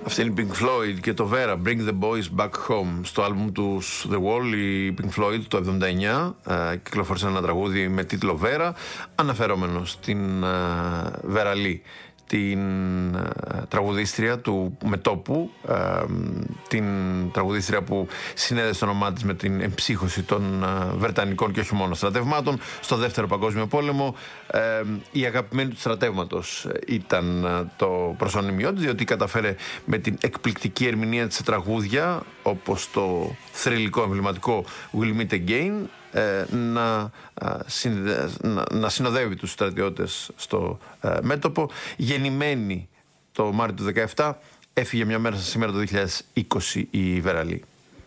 Αυτή είναι η Pink Floyd και το Vera, Bring the Boys Back Home. Στο άλμπουμ του The Wall, η Pink Floyd το 1979 κυκλοφόρησε ένα τραγούδι με τίτλο Vera, αναφερόμενο στην Vera Lee, την τραγουδίστρια του μετόπου, την τραγουδίστρια που συνέδεσε το όνομά της με την εμψύχωση των Βρετανικών και όχι μόνο στρατευμάτων στο Δεύτερο Παγκόσμιο Πόλεμο. Η αγαπημένη του στρατεύματος ήταν το προσωνυμιό της, διότι καταφέρε με την εκπληκτική ερμηνεία της σε τραγούδια όπως το θρυλικό εμβληματικό We'll Meet Again να συνοδεύει τους στρατιώτες στο μέτωπο. Γεννημένη το Μάρτιο του 2017, έφυγε μια μέρα σήμερα το 2020 η Vera Lee.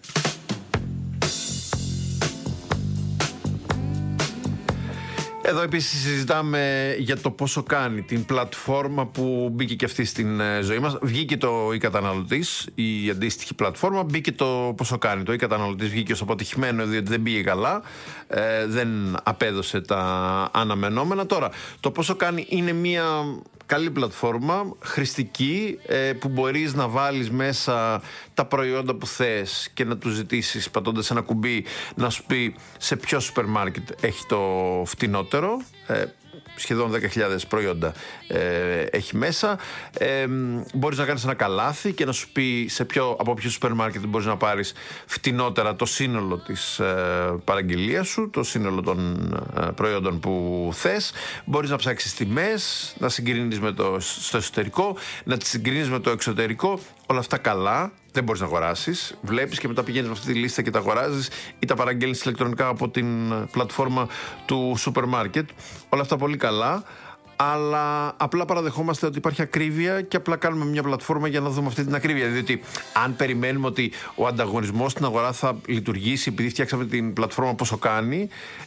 Εδώ επίσης συζητάμε για το πόσο κάνει την πλατφόρμα που μπήκε και αυτή στην ζωή μας. Βγήκε το e-καταναλωτής, η αντίστοιχη πλατφόρμα, μπήκε το πόσο κάνει. Το e-καταναλωτής βγήκε ως αποτυχημένο διότι δεν πήγε καλά, δεν απέδωσε τα αναμενόμενα. Τώρα, το πόσο κάνει είναι μια καλή πλατφόρμα, χρηστική, που μπορείς να βάλεις μέσα τα προϊόντα που θες και να του ζητήσεις πατώντας ένα κουμπί να σου πει σε ποιο σούπερ μάρκετ έχει το φτηνότερο. Σχεδόν 10.000 προϊόντα έχει μέσα. Μπορείς να κάνεις ένα καλάθι και να σου πει από ποιο σούπερ μάρκετ μπορείς να πάρεις φτηνότερα το σύνολο της παραγγελίας σου, το σύνολο των προϊόντων που θες. Μπορείς να ψάξεις τιμές, να συγκρίνεις στο εσωτερικό, να τις συγκρίνεις με το εξωτερικό. Όλα αυτά καλά. Δεν μπορείς να αγοράσεις. Βλέπεις και μετά πηγαίνεις με αυτή τη λίστα και τα αγοράζεις ή τα παραγγέλνεις ηλεκτρονικά από την πλατφόρμα του σούπερ μάρκετ. Όλα αυτά πολύ καλά. Αλλά απλά παραδεχόμαστε ότι υπάρχει ακρίβεια και απλά κάνουμε μια πλατφόρμα για να δούμε αυτή την ακρίβεια. Διότι αν περιμένουμε ότι ο ανταγωνισμός στην αγορά θα λειτουργήσει επειδή φτιάξαμε την πλατφόρμα πόσο κάνει,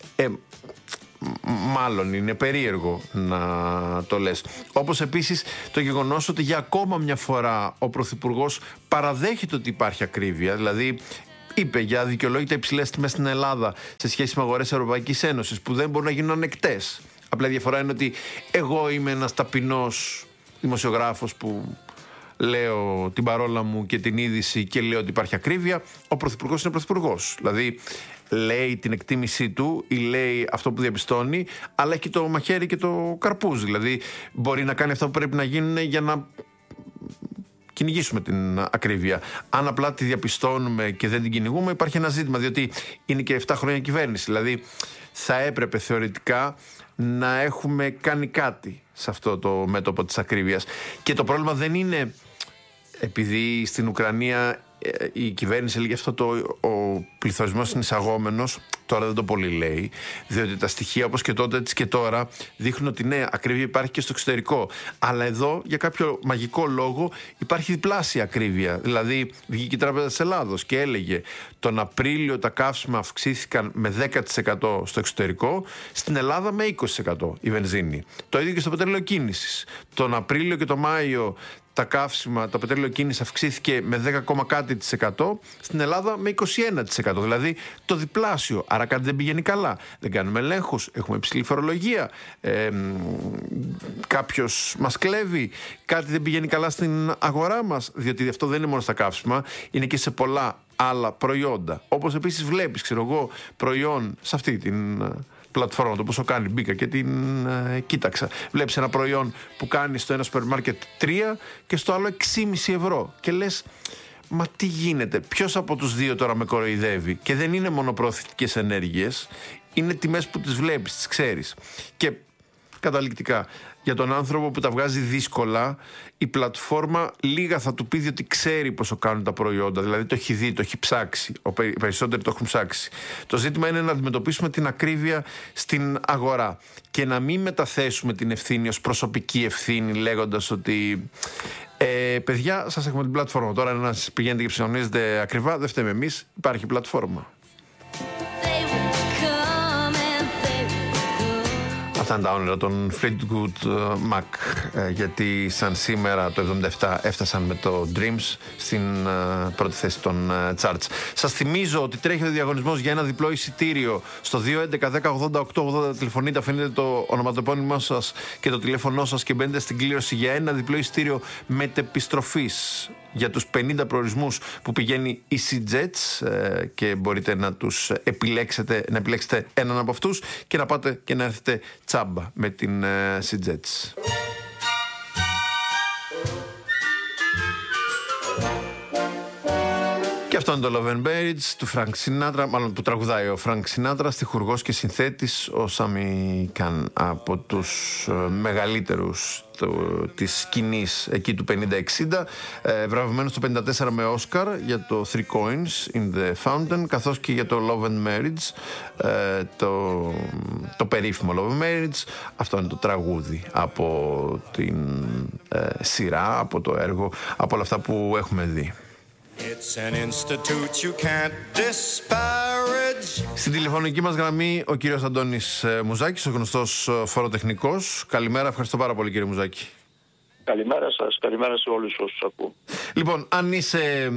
μάλλον είναι περίεργο να το λες. Όπως επίσης το γεγονός ότι για ακόμα μια φορά ο Πρωθυπουργός παραδέχεται ότι υπάρχει ακρίβεια, δηλαδή είπε για δικαιολόγητα υψηλές τιμές στην Ελλάδα σε σχέση με αγορές Ευρωπαϊκής Ένωσης που δεν μπορούν να γίνουν ανεκτές. Απλά η διαφορά είναι ότι εγώ είμαι ένας ταπεινός δημοσιογράφος που λέω την παρόλα μου και την είδηση και λέω ότι υπάρχει ακρίβεια. Ο Πρωθυπουργός είναι Πρωθυπουργός. Δηλαδή λέει την εκτίμησή του ή λέει αυτό που διαπιστώνει, αλλά έχει το μαχαίρι και το καρπούζι. Δηλαδή μπορεί να κάνει αυτά που πρέπει να γίνουν για να κυνηγήσουμε την ακρίβεια. Αν απλά τη διαπιστώνουμε και δεν την κυνηγούμε, υπάρχει ένα ζήτημα, διότι είναι και 7 χρόνια κυβέρνηση. Δηλαδή θα έπρεπε θεωρητικά να έχουμε κάνει κάτι σε αυτό το μέτωπο της ακρίβειας. Και το πρόβλημα δεν είναι επειδή στην Ουκρανία η κυβέρνηση έλεγε αυτό ο πληθωρισμός είναι εισαγόμενος, τώρα δεν το πολύ λέει, διότι τα στοιχεία όπως και τότε έτσι και τώρα δείχνουν ότι ναι, ακρίβεια υπάρχει και στο εξωτερικό. Αλλά εδώ για κάποιο μαγικό λόγο υπάρχει διπλάσια ακρίβεια. Δηλαδή βγήκε η Τράπεζα της Ελλάδος και έλεγε τον Απρίλιο τα καύσιμα αυξήθηκαν με 10% στο εξωτερικό, στην Ελλάδα με 20% η βενζίνη. Το ίδιο και στο πετρέλαιο κίνησης. Τον Απρίλιο και τον Μάιο τα καύσιμα, το πετρέλαιο κίνηση αυξήθηκε με 10,κάτι%, στην Ελλάδα με 21%. Δηλαδή το διπλάσιο. Άρα κάτι δεν πηγαίνει καλά. Δεν κάνουμε ελέγχους, έχουμε υψηλή φορολογία, κάποιος μας κλέβει, κάτι δεν πηγαίνει καλά στην αγορά μας, διότι αυτό δεν είναι μόνο στα καύσιμα, είναι και σε πολλά άλλα προϊόντα. Όπως επίσης βλέπεις, προϊόν σε αυτή την πλατφόρμα, το πόσο κάνει, μπήκα και την κοίταξα. Βλέπεις ένα προϊόν που κάνει στο ένα σούπερ μάρκετ 3 και στο άλλο 6,5 ευρώ. Και λες, μα τι γίνεται, ποιος από τους δύο τώρα με κοροϊδεύει? Και δεν είναι μόνο προωθητικές ενέργειες, είναι τιμές που τις βλέπεις, τις ξέρεις. Και καταληκτικά, για τον άνθρωπο που τα βγάζει δύσκολα, η πλατφόρμα λίγα θα του πει, διότι ξέρει πόσο κάνουν τα προϊόντα. Δηλαδή το έχει δει, το έχει ψάξει. Οι περισσότεροι το έχουν ψάξει. Το ζήτημα είναι να αντιμετωπίσουμε την ακρίβεια στην αγορά και να μην μεταθέσουμε την ευθύνη ως προσωπική ευθύνη, λέγοντας ότι παιδιά, σας έχουμε την πλατφόρμα. Τώρα να πηγαίνετε και ψωνίζετε ακριβά, δεν φταίμε εμείς, υπάρχει πλατφόρμα. Αυτά είναι τα όνειρα των Fleetwood Mac, γιατί σαν σήμερα το 1977 έφτασαν με το Dreams στην πρώτη θέση των charts. Σας θυμίζω ότι τρέχει ο διαγωνισμός για ένα διπλό εισιτήριο στο 211-10-80-880. Τηλεφωνείτε, αφήνετε το ονοματεπώνυμό σας και το τηλέφωνό σας και μπαίνετε στην κλήρωση για ένα διπλό εισιτήριο μετεπιστροφής για τους 50 προορισμούς που πηγαίνει η EasyJet και μπορείτε να επιλέξετε έναν από αυτούς και να πάτε και να έρθετε τσάμπα με την EasyJet. Και αυτό είναι το Love and Marriage του Frank Sinatra, μάλλον που τραγουδάει ο Frank Sinatra, στιχουργός και συνθέτης ο Σάμι Καν, από τους μεγαλύτερους της σκηνής εκεί του 50-60, βραβευμένος το 54 με Όσκαρ για το Three Coins in the Fountain, καθώς και για το Love and Marriage, το περίφημο Love and Marriage. Αυτό είναι το τραγούδι από την σειρά, από το έργο, από όλα αυτά που έχουμε δει. It's an institute you can't disparage. Στην τηλεφωνική μας γραμμή ο κύριος Αντώνης Μουζάκης, ο γνωστός φοροτεχνικός. Καλημέρα, ευχαριστώ πάρα πολύ κύριε Μουζάκη. Καλημέρα σας, καλημέρα σε όλους όσους ακούω. Λοιπόν, αν είσαι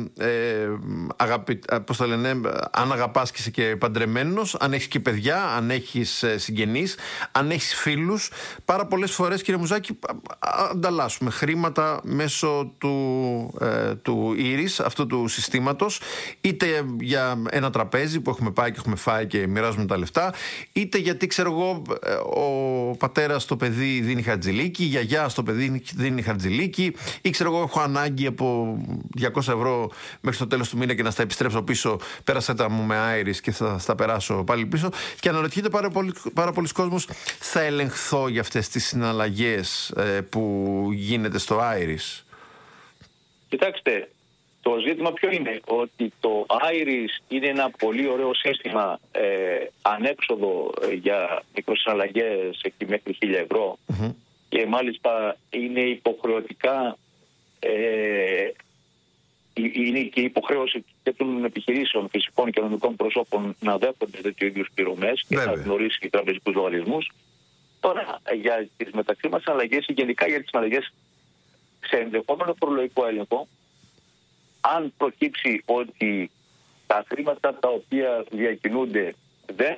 αν αγαπάς και είσαι και παντρεμένος, αν έχεις και παιδιά, αν έχεις συγγενείς, αν έχεις φίλους, πάρα πολλές φορές κύριε Μουζάκη ανταλλάσσουμε χρήματα μέσω του Iris, αυτού του συστήματος, είτε για ένα τραπέζι που έχουμε πάει και έχουμε φάει και μοιράζουμε τα λεφτά, είτε γιατί ξέρω εγώ ο πατέρας στο παιδί δίνει χαρτζηλίκι, η γιαγιά στο παιδί δίνει χαρτζηλίκι, ή ξέρω εγώ έχω ανάγκη από 200 ευρώ μέχρι το τέλος του μήνα και να στα επιστρέψω πίσω, πέρασα τα μου με Iris και θα στα περάσω πάλι πίσω. Και αναρωτιέται πάρα πολλοί κόσμος, θα ελεγχθώ για αυτές τις συναλλαγές που γίνεται στο Iris? Κοιτάξτε, το ζήτημα ποιο είναι? Ότι το Iris είναι ένα πολύ ωραίο σύστημα ανέξοδο για μικροσυναλλαγές εκεί μέχρι 1.000 ευρώ. Mm-hmm. Και μάλιστα είναι υποχρεωτικά, είναι και υποχρέωση και των επιχειρήσεων φυσικών και νομικών προσώπων να δέχονται τέτοιου είδους πληρωμές και να γνωρίσει και τραπεζικούς λογαριασμούς. Τώρα, για τις μεταξύ μας συναλλαγές ή γενικά για τις συναλλαγές σε ενδεχόμενο φορολογικό έλεγχο, αν προκύψει ότι τα χρήματα τα οποία διακινούνται δεν